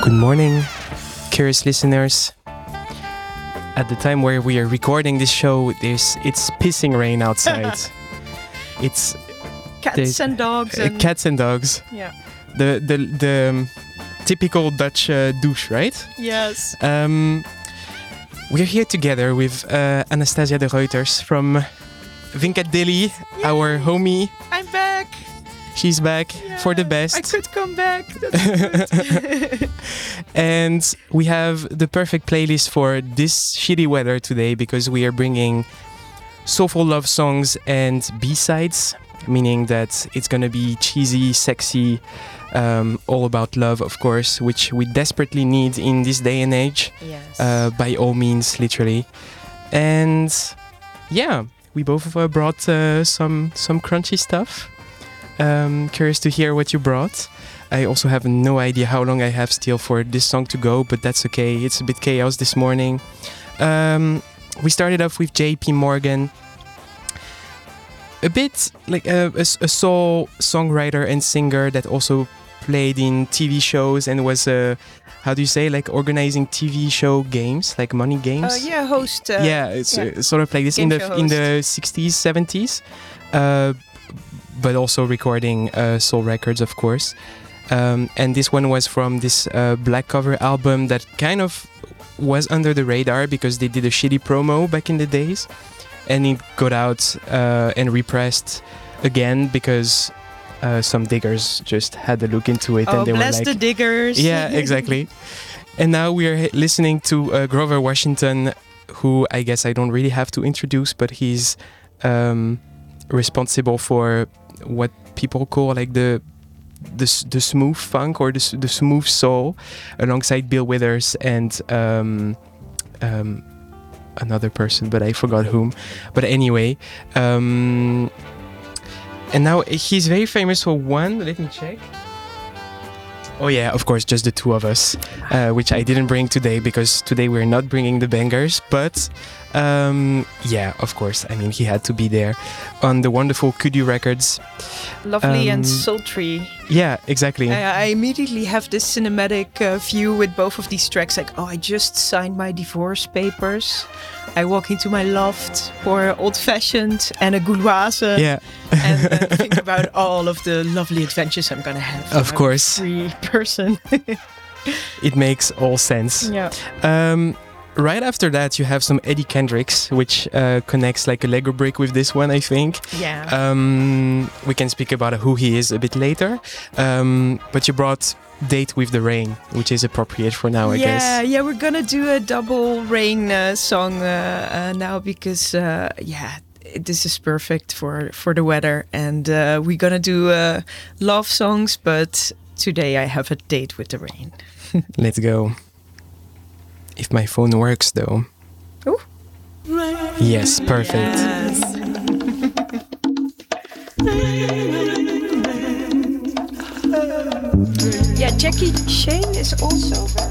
Good morning, curious listeners. At the time where we are recording this show, it's pissing rain outside. It's cats and dogs. Cats and dogs. Yeah. The typical Dutch douche, right? Yes. We're here together with Anastasia de Reuters from Vinkadeli, our homie. I'm back. She's back for the best. I could come back. That's good. And we have the perfect playlist for this shitty weather today because we are bringing soulful love songs and B-sides, meaning that it's gonna be cheesy, sexy, all about love, of course, which we desperately need in this day and age. Yes. By all means, literally. And yeah, we both brought some crunchy stuff. Curious to hear what you brought. I also have no idea how long I have still for this song to go, but that's okay. It's a bit chaos this morning. We started off with JP Morgan. A bit like a soul songwriter and singer that also played in TV shows and was how do you say, like organizing TV show games, like money games? Host. It's sort of like this in the 60s, 70s. But also recording soul records, of course. And this one was from this black cover album that kind of was under the radar because they did a shitty promo back in the days. And it got out and repressed again because some diggers just had a look into it. Oh, and they bless were like, the diggers. Yeah, exactly. And now we are listening to Grover Washington, who I guess I don't really have to introduce, but he's responsible for what people call like the smooth funk or the smooth soul, alongside Bill Withers and another person, but I forgot whom. But anyway, and now he's very famous for one. Let me check. Oh yeah, of course, just the two of us, which I didn't bring today because today we're not bringing the bangers. But yeah, of course, I mean, he had to be there on the wonderful Kudu Records. Lovely and sultry. Yeah, exactly. I immediately have this cinematic view with both of these tracks. Like, I just signed my divorce papers. I walk into my loft for old-fashioned and a Gauloise. Yeah. And think about all of the lovely adventures I'm going to have. Of course. I'm a free person. It makes all sense. Yeah. Right after that, you have some Eddie Kendricks, which connects like a Lego brick with this one, I think. Yeah. We can speak about who he is a bit later. But you brought Date with the Rain, which is appropriate for now, I guess. Yeah, we're gonna do a double rain song now because, this is perfect for the weather. And we're gonna do love songs, but today I have a date with the rain. Let's go. If my phone works, though. Oh. Yes, perfect. Yes. Yeah, Jackie Shane is also